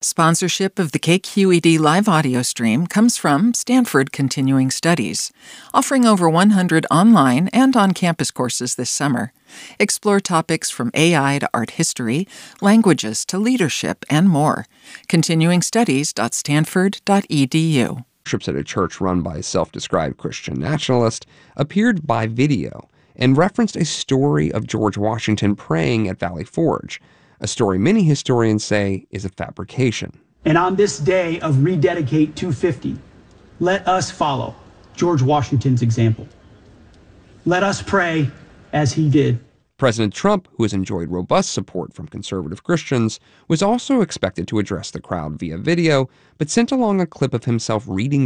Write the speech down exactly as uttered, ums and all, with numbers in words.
Sponsorship of the K Q E D live audio stream comes from Stanford Continuing Studies, offering over one hundred online and on-campus courses this summer. Explore topics from A I to art history, languages to leadership, and more. continuing studies dot stanford dot e d u. Trips at a church run by a self-described Christian nationalist appeared by video and referenced a story of George Washington praying at Valley Forge, a story many historians say is a fabrication. And on this day of Rededicate two fifty, let us follow George Washington's example. Let us pray as he did. President Trump, who has enjoyed robust support from conservative Christians, was also expected to address the crowd via video, but sent along a clip of himself reading